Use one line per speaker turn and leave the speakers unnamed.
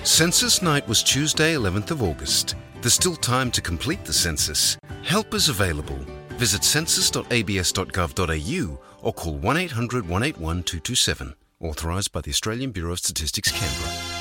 Census night was Tuesday, 11th of August. There's still time to complete the census. Help is available. Visit census.abs.gov.au or call 1-800-181-227. Authorised by the Australian Bureau of Statistics, Canberra.